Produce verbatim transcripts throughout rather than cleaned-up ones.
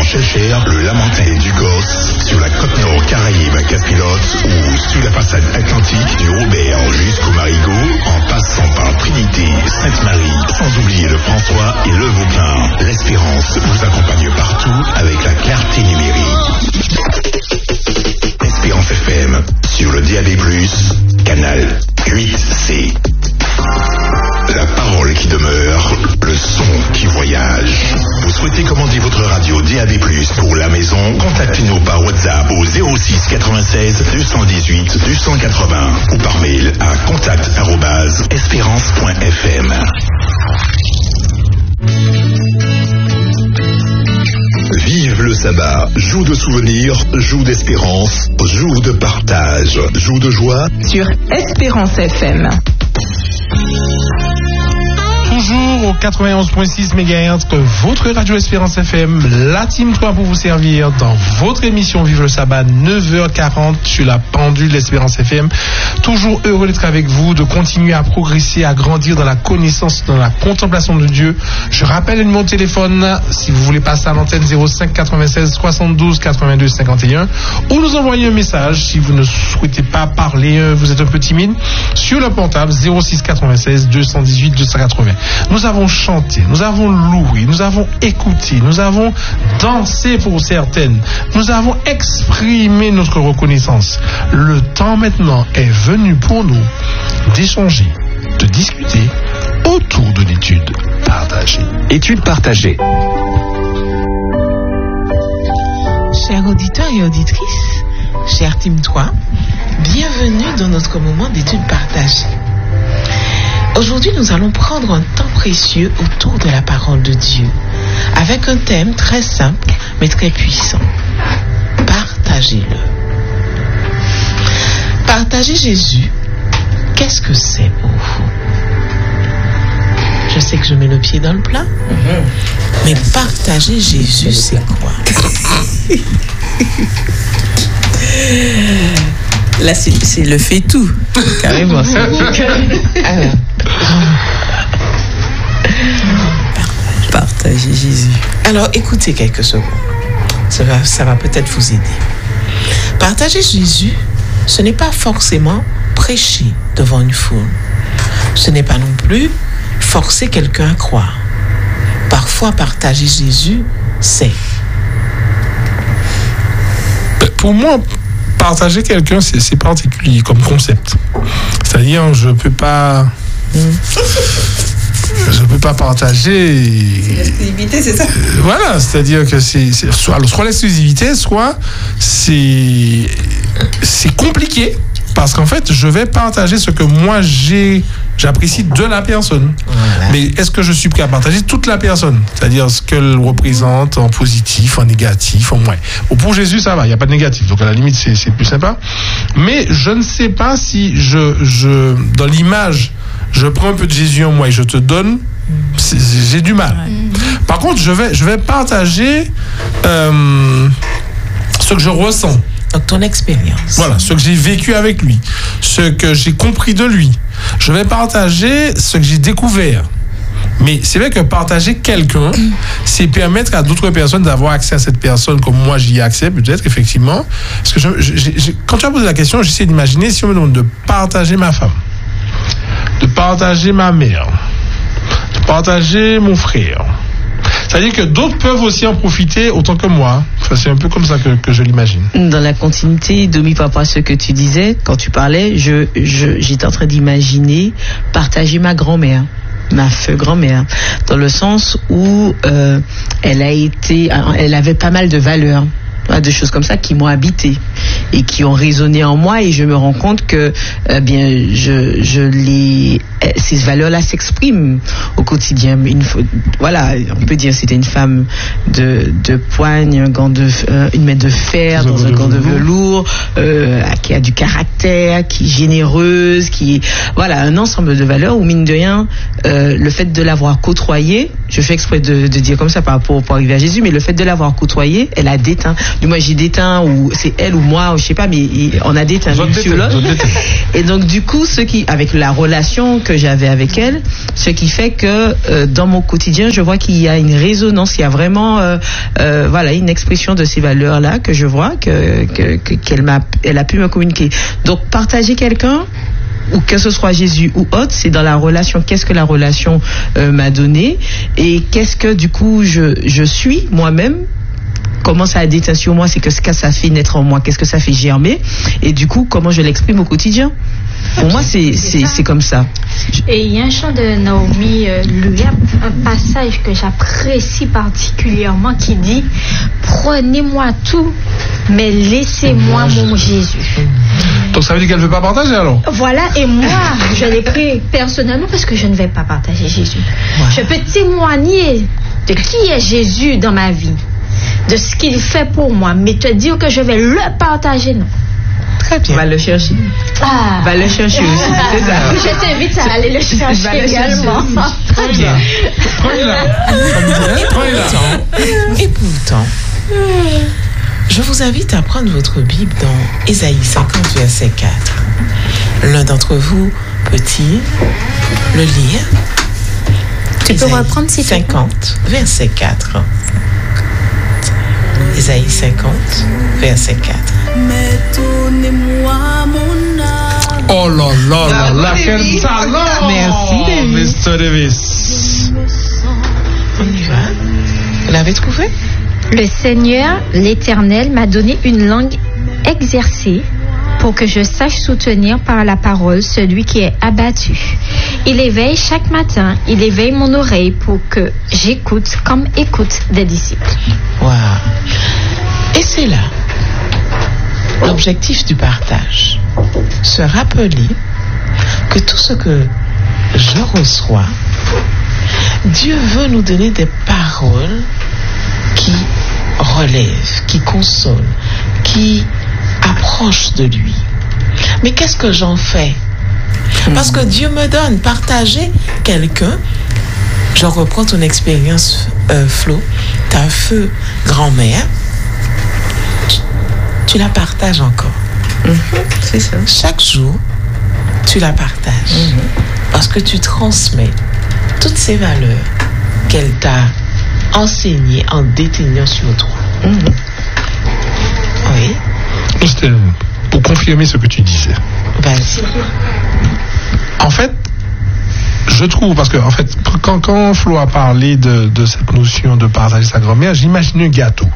Cheshire, le Lamentin du Gosse, sur la côte nord Caraïbes à Cap-Pilote ou sur la façade atlantique du Robert jusqu'au Marigot, en passant par Trinité, Sainte-Marie, sans oublier le François et le Vauclin. L'Espérance vous accompagne partout avec la clarté numérique. Espérance F M, sur le D A B plus, canal huit C. La parole qui demeure, le son qui voyage. Vous souhaitez commander votre radio D A B plus, pour la maison? Contactez-nous par WhatsApp au zéro six quatre-vingt-seize deux cent dix-huit deux cent quatre-vingts ou par mail à contact arobase espérance point f m. Vive le sabbat, joue de souvenirs, joue d'espérance, joue de partage, joue de joie. Sur Espérance F M. Toujours au quatre-vingt-onze virgule six mégahertz que votre radio Espérance F M, la Team trois pour vous servir dans votre émission Vive le Sabbat, neuf heures quarante sur la pendule d'Espérance F M. Toujours heureux d'être avec vous, de continuer à progresser, à grandir dans la connaissance, dans la contemplation de Dieu. Je rappelle le numéro de téléphone, si vous voulez passer à l'antenne, zéro cinq quatre-vingt-seize soixante-douze quatre-vingt-deux cinquante et un, ou nous envoyer un message si vous ne souhaitez pas parler, vous êtes un peu timide, sur le portable zéro six quatre-vingt-seize deux cent dix-huit deux cent quatre-vingts. Nous avons chanté, nous avons loué, nous avons écouté, nous avons dansé pour certaines, nous avons exprimé notre reconnaissance. Le temps maintenant est venu pour nous d'échanger, de discuter autour de l'étude partagée. Étude partagée. Chers auditeurs et auditrices, chers Team trois, bienvenue dans notre moment d'étude partagée. Aujourd'hui, nous allons prendre un temps précieux autour de la parole de Dieu, avec un thème très simple, mais très puissant. Partagez-le. Partager Jésus, qu'est-ce que c'est pour vous? Je sais que je mets le pied dans le plat, mm-hmm. mais partager Jésus, c'est quoi? Là, c'est, c'est le fait tout. Carrément. C'est Alors. Partager Jésus. Alors, écoutez quelques secondes. Ça va, ça va peut-être vous aider. Partager Jésus, ce n'est pas forcément prêcher devant une foule. Ce n'est pas non plus forcer quelqu'un à croire. Parfois, partager Jésus, c'est... Pour moi, partager quelqu'un, c'est, c'est particulier comme concept. C'est-à-dire, je ne peux pas... Mmh. Je ne peux pas partager... C'est l'exclusivité, c'est ça? Euh, voilà, c'est-à-dire que c'est, c'est soit, soit l'exclusivité, soit c'est, c'est compliqué. Parce qu'en fait, je vais partager ce que moi, j'ai, j'apprécie de la personne. Voilà. Mais est-ce que je suis prêt à partager toute la personne? C'est-à-dire ce qu'elle représente en positif, en négatif, en moins. Pour Jésus, ça va, il n'y a pas de négatif. Donc à la limite, c'est, c'est plus sympa. Mais je ne sais pas si je, je, dans l'image, je prends un peu de Jésus en moi et je te donne, j'ai du mal. Ouais. Par contre, je vais, je vais partager euh, ce que je ressens. Donc ton expérience. Voilà, ce que j'ai vécu avec lui, ce que j'ai compris de lui. Je vais partager ce que j'ai découvert. Mais c'est vrai que partager quelqu'un, c'est permettre à d'autres personnes d'avoir accès à cette personne comme moi j'y ai accès, peut-être, effectivement. Parce que je, je, je, quand tu as posé la question, j'essaie d'imaginer si on me demande de partager ma femme, de partager ma mère, de partager mon frère. C'est-à-dire que d'autres peuvent aussi en profiter autant que moi. Enfin, c'est un peu comme ça que, que je l'imagine. Dans la continuité, Domi, par rapport à ce que tu disais, quand tu parlais, je, je, j'étais en train d'imaginer partager ma grand-mère, ma feu grand-mère, dans le sens où euh, elle a été, elle avait pas mal de valeurs, de choses comme ça qui m'ont habité et qui ont résonné en moi, et je me rends compte que euh, bien je je les ces valeurs-là s'expriment au quotidien. Une, voilà, on peut dire c'était une femme de de poigne, un gant de euh, une main de fer dans un gant de velours, euh, qui a du caractère, qui est généreuse, qui voilà, un ensemble de valeurs où mine de rien euh, le fait de l'avoir côtoyée, je fais exprès de, de dire comme ça par rapport pour arriver à Jésus, mais le fait de l'avoir côtoyée, elle a déteint. Du moins j'ai déteint, ou c'est elle ou moi, ou je sais pas, mais on a déteint l'une sur l'autre. Et donc du coup, ceux qui, avec la relation que j'avais avec elle, ce qui fait que euh, dans mon quotidien, je vois qu'il y a une résonance, il y a vraiment euh, euh, voilà, une expression de ces valeurs-là que je vois, que, que, que, qu'elle m'a, elle a pu me communiquer. Donc, partager quelqu'un, ou que ce soit Jésus ou autre, c'est dans la relation. Qu'est-ce que la relation euh, m'a donné et qu'est-ce que du coup je, je suis moi-même. Comment ça a déteint sur moi, c'est que ce que ça fait naître en moi, qu'est-ce que ça fait germer, et du coup comment je l'exprime au quotidien. Pour moi c'est, c'est, c'est comme ça. Et il y a un chant de Naomi euh, Luya, un passage que j'apprécie particulièrement qui dit: prenez-moi tout, mais laissez-moi mon Jésus. Donc ça veut dire qu'elle ne veut pas partager alors? Voilà, et moi je l'ai pris personnellement parce que je ne vais pas partager Jésus. Wow. Je peux témoigner de qui est Jésus dans ma vie, de ce qu'il fait pour moi, mais te dire que je vais le partager, non. Très bien. Va le chercher. Ah. Va le chercher aussi. C'est ça. Je t'invite à aller le chercher le également. Très bien. Et pourtant, je vous invite à prendre votre Bible dans Ésaïe cinquante, verset quatre. L'un d'entre vous peut-il le lire? Tu peux reprendre si tu veux. cinquante, verset quatre. Ésaïe cinquante, verset quatre. Mais donnez-moi mon âme. Oh là là là là, quel talent! Merci, David. mister Davis. On y va. Vous l'avez trouvé? Le Seigneur, l'Éternel, m'a donné une langue exercée pour que je sache soutenir par la parole celui qui est abattu. Il éveille chaque matin, il éveille mon oreille pour que j'écoute comme écoute des disciples. Wow. Et c'est là l'objectif du partage. Se rappeler que tout ce que je reçois, Dieu veut nous donner des paroles qui relèvent, qui consolent, qui approchent de lui. Mais qu'est-ce que j'en fais? Parce que Dieu me donne, partager quelqu'un. Je reprends ton expérience, euh, Flo, ta feu grand-mère, tu, tu la partages encore. Mm-hmm, c'est ça. Chaque jour, tu la partages. Mm-hmm. Parce que tu transmets toutes ces valeurs qu'elle t'a enseignées en déteignant sur toi. Mm-hmm. Oui. C'était pour confirmer ce que tu disais. Vas-y. En fait, je trouve, parce que en fait, quand, quand Flo a parlé de, de cette notion de partager sa grand-mère, j'imagine un gâteau.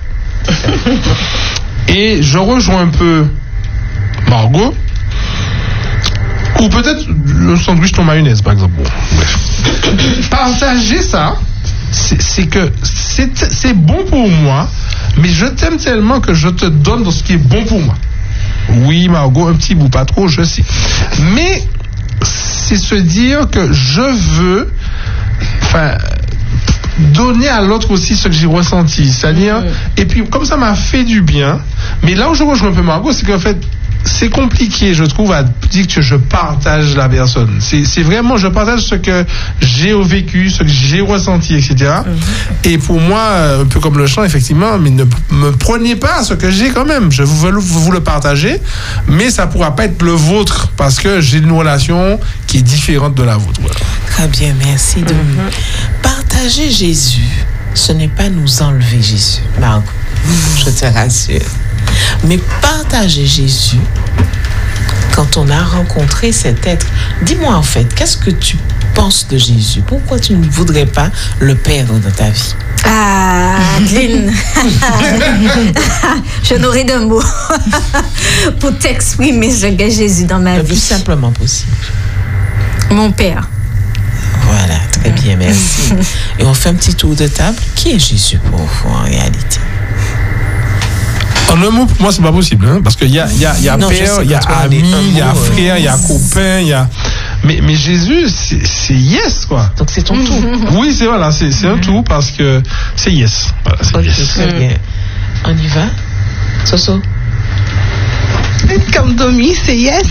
Et je rejoins un peu Margot, ou peut-être le sandwich ton mayonnaise, par exemple. Bon, bref. Partager ça, c'est, c'est que c'est, c'est bon pour moi, mais je t'aime tellement que je te donne dans ce qui est bon pour moi. Oui, Margot, un petit bout, pas trop, je sais. Mais c'est se dire que je veux, enfin, donner à l'autre aussi ce que j'ai ressenti. C'est-à-dire, mmh. et puis comme ça m'a fait du bien, mais là où je rejoins un peu Margot, c'est qu'en fait, c'est compliqué, je trouve, à dire que je partage la personne. C'est, c'est vraiment, je partage ce que j'ai vécu, ce que j'ai ressenti, et cetera. Mm-hmm. Et pour moi, un peu comme le chant, effectivement, mais ne me prenez pas ce que j'ai quand même. Je veux vous le partager, mais ça ne pourra pas être le vôtre parce que j'ai une relation qui est différente de la vôtre. Voilà. Très bien, merci. De mm-hmm. Partager Jésus, ce n'est pas nous enlever Jésus, Margot. Je te rassure. Mais partager Jésus, quand on a rencontré cet être, dis-moi en fait, qu'est-ce que tu penses de Jésus? Pourquoi tu ne voudrais pas le perdre dans ta vie? Ah, Adeline, je n'aurai de mots pour t'exprimer ce qu'est Jésus dans ma le vie. Le plus simplement possible. Mon père. Voilà, très bien, merci. Et on fait un petit tour de table. Qui est Jésus pour vous en réalité? En un mot, pour moi, c'est pas possible, hein, parce qu'il y a, y a, y a non, père, il y a ami, il y a frère, il y a copain, il y a. Mais, mais Jésus, c'est, c'est yes, quoi. Donc c'est ton tout. Oui, c'est voilà, c'est, c'est un tout parce que c'est yes. Voilà, c'est okay, yes. Très bien. On y va, Soso. dites comme Domi, c'est yes.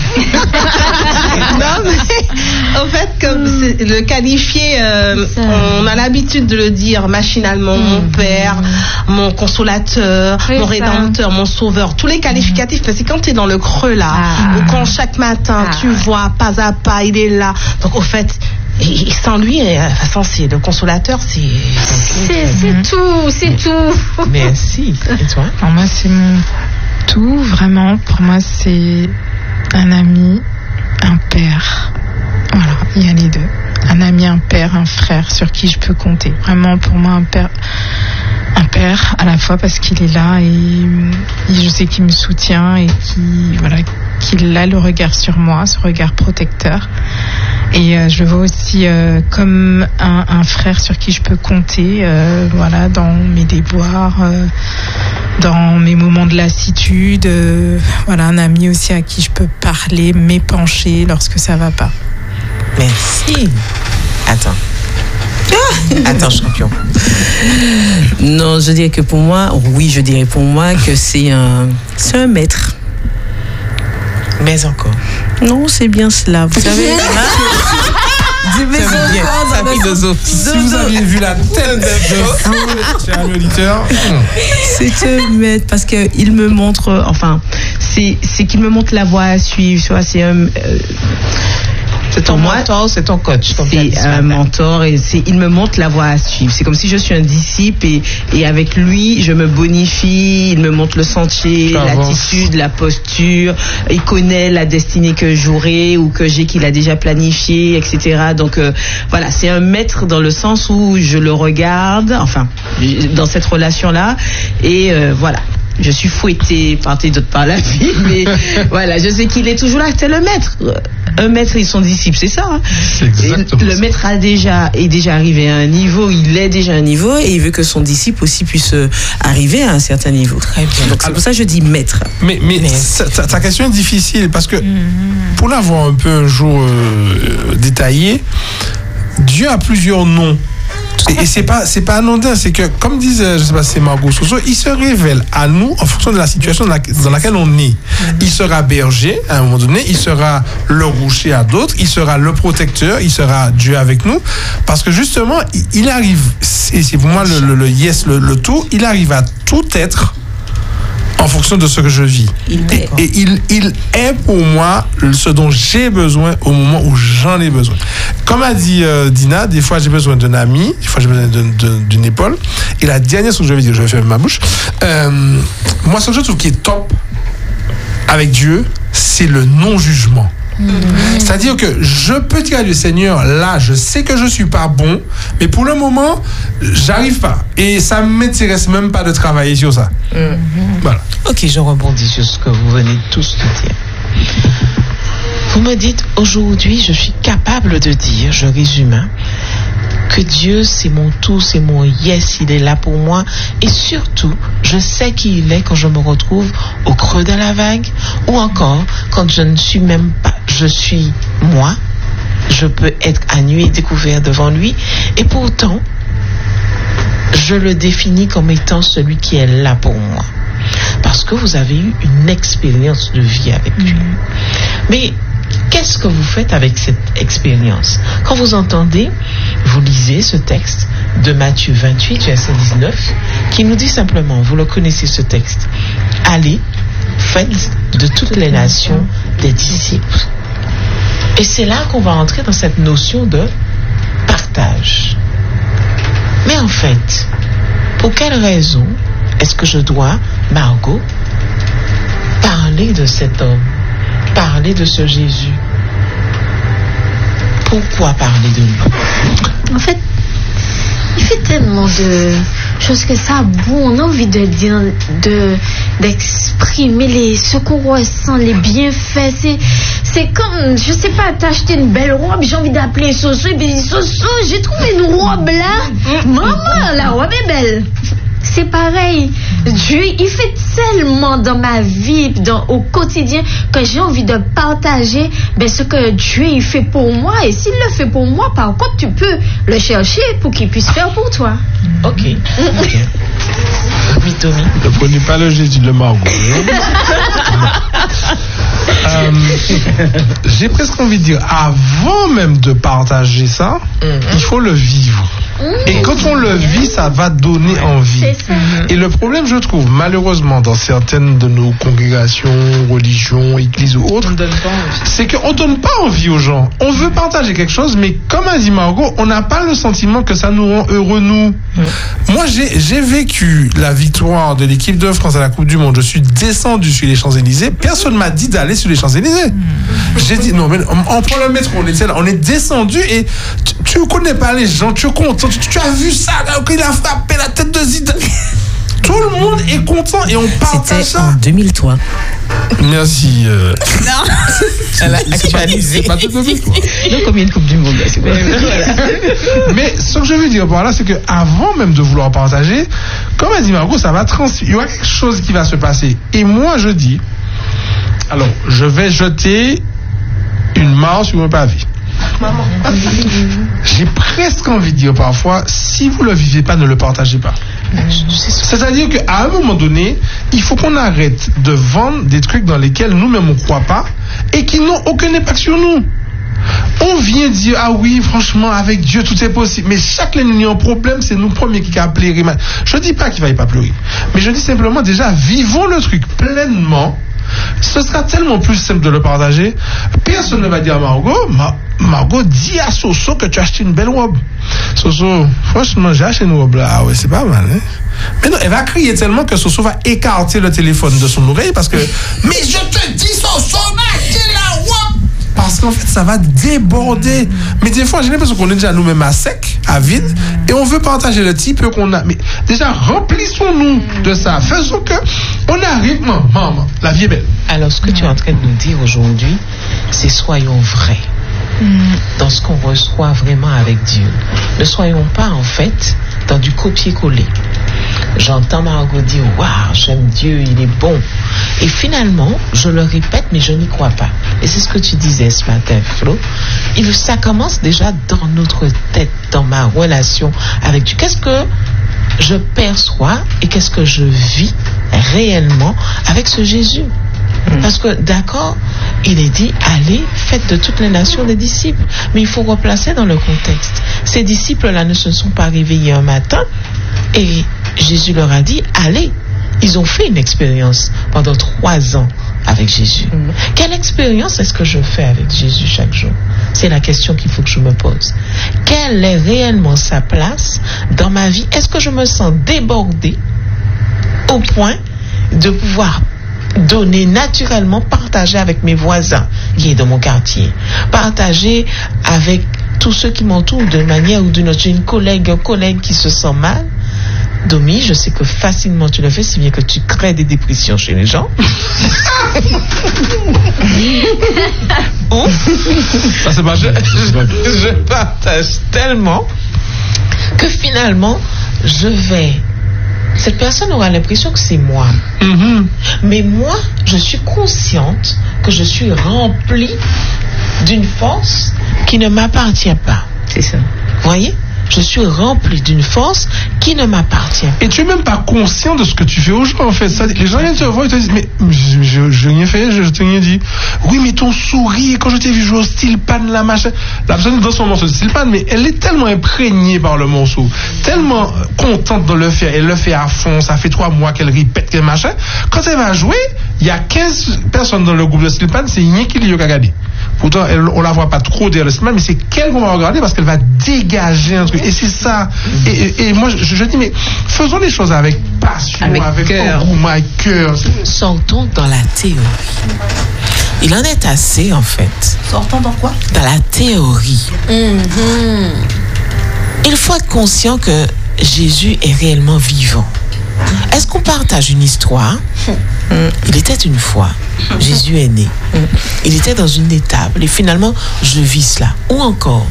Non, mais en fait, comme c'est le qualifier, euh, on a l'habitude de le dire machinalement, mmh. mon père, mon consolateur, c'est mon rédempteur, ça. Mon sauveur, tous les qualificatifs, parce que quand tu es dans le creux là, ah. ou quand chaque matin ah. tu vois pas à pas, il est là. Donc au fait, et sans lui, de toute façon, c'est le consolateur, c'est. C'est, c'est mmh. tout, c'est tout. Merci. Et toi? Pour moi, c'est mon tout, vraiment. Pour moi, c'est un ami, un père. Voilà, il y a les deux. Un ami, un père, un frère sur qui je peux compter. Vraiment, pour moi, un père, un père à la fois parce qu'il est là et, et je sais qu'il me soutient et qui, voilà, qu'il a le regard sur moi, ce regard protecteur. Et euh, je le vois aussi euh, comme un, un frère sur qui je peux compter, euh, voilà, dans mes déboires, euh, dans mes moments de lassitude, euh, voilà, un ami aussi à qui je peux parler, m'épancher lorsque ça va pas. Merci. Attends. Attends, champion. Non, je dirais que pour moi, oui, je dirais pour moi que c'est un, c'est un maître. Mais encore. Non, c'est bien cela. Vous savez. Du bien, sa philosophie. Si vous aviez vu la tête de cher auditeur, c'est un maître parce que il me montre, enfin, c'est c'est qu'il me montre la voie à suivre. Tu vois, c'est un. Euh, C'est ton moi, mentor, c'est ton coach. C'est un mentor et c'est, il me montre la voie à suivre. C'est comme si je suis un disciple et, et avec lui, je me bonifie, il me montre le sentier, l'attitude, la posture. Il connaît la destinée que j'aurai ou que j'ai qu'il a déjà planifié, et cetera. Donc euh, voilà, c'est un maître dans le sens où je le regarde, enfin, dans cette relation-là. Et euh, voilà. Je suis fouettée par d'autres par la vie, mais voilà, je sais qu'il est toujours là. C'est le maître. Un maître et son disciple, c'est ça. Hein. C'est exactement le ça. maître a déjà, est déjà arrivé à un niveau, il est déjà à un niveau, et il veut que son disciple aussi puisse arriver à un certain niveau. Très bien. Donc c'est pour ça que je dis maître. Mais, mais, mais ta, ta question est difficile, parce que mm-hmm. pour l'avoir un peu un jour euh, détaillé, Dieu a plusieurs noms. Et, et c'est pas c'est pas anodin, c'est que comme disait, je sais pas, c'est Margot Soso, il se révèle à nous en fonction de la situation dans, la, dans laquelle on est. Il sera berger à un moment donné, il sera le rocher à d'autres, il sera le protecteur, il sera Dieu avec nous, parce que justement il, il arrive, et c'est pour moi le, le, le yes, le, le tout, il arrive à tout être en fonction de ce que je vis. Il et, et il, il est pour moi ce dont j'ai besoin au moment où j'en ai besoin. Comme a dit euh, Dina, des fois j'ai besoin d'un ami, des fois j'ai besoin d'une, d'une épaule. Et la dernière chose que je vais dire, je vais faire ma bouche, euh, moi ce que je trouve qui est top avec Dieu, c'est le non-jugement. Mmh. C'est-à-dire que je peux dire à Dieu, Seigneur, là, je sais que je suis pas bon, mais pour le moment, j'arrive pas. Et ça ne m'intéresse même pas de travailler sur ça. Mmh. Voilà. Ok, je rebondis sur ce que vous venez tous de dire. Vous me dites, aujourd'hui, je suis capable de dire, je résume, hein, que Dieu, c'est mon tout, c'est mon yes, il est là pour moi. Et surtout, je sais qui il est quand je me retrouve au creux de la vague, ou encore quand je ne suis même pas, je suis moi. Je peux être à nu et découvert devant lui. Et pourtant, je le définis comme étant celui qui est là pour moi. Parce que vous avez eu une expérience de vie avec lui. Mmh. Mais qu'est-ce que vous faites avec cette expérience? Quand vous entendez, vous lisez ce texte de Matthieu vingt-huit, verset dix-neuf, qui nous dit simplement, vous le connaissez ce texte, allez, faites de toutes les nations des disciples. Et c'est là qu'on va entrer dans cette notion de partage. Mais en fait, pour quelle raison est-ce que je dois, Margot, parler de cet homme, parler de ce Jésus? Pourquoi parler de lui? En fait, il fait tellement de choses que ça bon, on a envie de dire, de, d'exprimer les, ce qu'on ressent, les bienfaits. C'est, c'est comme, je sais pas, t'as acheté une belle robe, j'ai envie d'appeler Soso, et puis Soso, j'ai trouvé une robe là. Maman, la robe est belle. C'est pareil. Dieu, il fait tellement dans ma vie, dans, au quotidien, que j'ai envie de partager ben, ce que Dieu il fait pour moi. Et s'il le fait pour moi, par contre, tu peux le chercher pour qu'il puisse faire pour toi. Ok. Ok. Oui, Tommy. Ne prenez pas le Jésus de Margot. Euh, j'ai presque envie de dire, avant même de partager ça, mm-hmm. il faut le vivre. Mm-hmm. Et quand on le vit, ça va donner envie. Et le problème, je trouve, malheureusement, dans certaines de nos congrégations, religions, églises ou autres, c'est qu'on ne donne pas envie aux gens. On veut partager quelque chose, mais comme a dit Margot, on n'a pas le sentiment que ça nous rend heureux, nous. Mm. Moi, j'ai, j'ai vécu la victoire de l'équipe de France à la Coupe du Monde. Je suis descendu sur les Champs-Élysées. Personne ne m'a dit d'aller sur les Champs-Élysées. Mm. J'ai dit, non, mais on, on prend le métro, on était là, on est descendu et tu ne connais pas les gens, tu es content, tu, tu as vu ça, là, il a frappé la tête de Zidane. Tout le monde est content et on partage ça. En deux mille trois. Merci. Euh... Non. Elle a actualisé. C'est pas tout de suite. Non, combien de Coupes du Monde là, c'est pas... Mais ce que je veux dire par là, c'est qu'avant même de vouloir partager, comme a dit Margot, ça va trans... il y aura quelque chose qui va se passer. Et moi, je dis, alors, je vais jeter une marche sur un pavé. Maman. J'ai presque envie de dire parfois, si vous ne le vivez pas, ne le partagez pas. C'est-à-dire qu'à un moment donné, il faut qu'on arrête de vendre des trucs dans lesquels nous-mêmes on ne croit pas et qui n'ont aucun impact sur nous. On vient dire, ah oui, franchement, avec Dieu, tout est possible. Mais chaque année, il y a un problème, c'est nous premiers qui a pleuré. Je ne dis pas qu'il ne va pas pleurer. Mais je dis simplement, déjà, vivons le truc pleinement. Ce sera tellement plus simple de le partager. Personne ne va dire à Margot, Ma- Margot, dis à Soso que tu as acheté une belle robe. Soso, franchement, j'ai acheté une robe là. Ah ouais, c'est pas mal, hein? Mais non, elle va crier tellement que Soso va écarter le téléphone de son oreille parce que, mais je te dis, Soso, m'a acheté la robe! Parce qu'en fait, ça va déborder. Mais des fois, j'ai l'impression qu'on est déjà nous-mêmes à sec, à vide, et on veut partager le petit peu qu'on a. Mais déjà, remplissons-nous de ça. Faisons que on arrive. Maman, maman, la vie est belle. Alors, ce que tu es en train de nous dire aujourd'hui, c'est soyons vrais dans ce qu'on reçoit vraiment avec Dieu. Ne soyons pas, en fait, dans du copier-coller. J'entends Margot dire, waouh, j'aime Dieu, il est bon. Et finalement, je le répète, mais je n'y crois pas. Et c'est ce que tu disais ce matin, Flo. Il, ça commence déjà dans notre tête, dans ma relation avec Dieu. Qu'est-ce que je perçois et qu'est-ce que je vis réellement avec ce Jésus? Parce que, d'accord, il est dit, allez, faites de toutes les nations des disciples. Mais il faut replacer dans le contexte. Ces disciples-là ne se sont pas réveillés un matin et Jésus leur a dit, allez. Ils ont fait une expérience pendant trois ans avec Jésus. Mmh. Quelle expérience est-ce que je fais avec Jésus chaque jour? C'est la question qu'il faut que je me pose. Quelle est réellement sa place dans ma vie? Est-ce que je me sens débordée au point de pouvoir donner naturellement, partager avec mes voisins qui est dans mon quartier, partager avec tous ceux qui m'entourent d'une manière ou d'une autre? J'ai une collègue, un collègue qui se sent mal. Domi, je sais que facilement tu le fais, si bien que tu crées des dépressions chez les gens. Ou, ça c'est pas je, je, je partage tellement que finalement, je vais... Cette personne aura l'impression que c'est moi. Mm-hmm. Mais moi, je suis consciente que je suis remplie d'une force qui ne m'appartient pas. C'est ça. Vous voyez ? Je suis rempli d'une force qui ne m'appartient pas. Et tu n'es même pas conscient de ce que tu fais aux gens, en fait. Ça, les gens viennent te voir et te disent, mais je n'ai rien fait, je t'ai rien dit. Oui, mais ton sourire, quand je t'ai vu jouer au steel pan, la machin. La personne dans son morceau de steel pan, mais elle est tellement imprégnée par le morceau, tellement contente de le faire. Elle le fait à fond, ça fait trois mois qu'elle répète, qu'elle machin. Quand elle va jouer, il y a quinze personnes dans le groupe de steel pan, c'est rien qui lui a regardé. Pourtant, elle, on la voit pas trop derrière le cinéma, mais c'est qu'elle qu'on va regarder parce qu'elle va dégager un truc. Et c'est ça. Et, et, et moi, je, je dis, mais faisons les choses avec passion, avec, avec cœur. Oh my cœur. Sortons dans la théorie. Il en est assez, en fait. Sortons dans quoi? Dans la théorie. Mm-hmm. Il faut être conscient que Jésus est réellement vivant. Est-ce qu'on partage une histoire? mm. Il était une fois, Jésus est né. Mm. Il était dans une étable et finalement, je vis cela. Ou encore,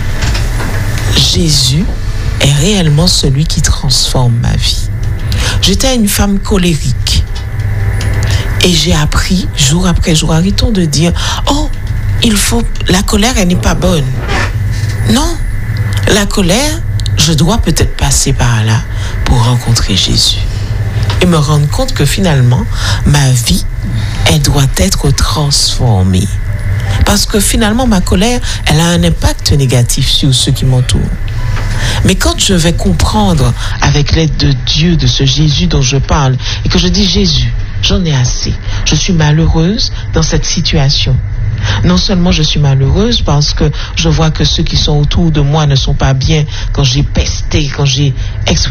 Jésus est réellement celui qui transforme ma vie. J'étais une femme colérique et j'ai appris, jour après jour, arrêtons de dire, oh, il faut, la colère, elle n'est pas bonne. Non, la colère, je dois peut-être passer par là pour rencontrer Jésus et me rendre compte que finalement, ma vie elle doit être transformée. Parce que finalement, ma colère, elle a un impact négatif sur ceux qui m'entourent. Mais quand je vais comprendre, avec l'aide de Dieu, de ce Jésus dont je parle, et que je dis, Jésus, j'en ai assez, je suis malheureuse dans cette situation. Non seulement je suis malheureuse parce que je vois que ceux qui sont autour de moi ne sont pas bien quand j'ai pesté, quand j'ai exprimé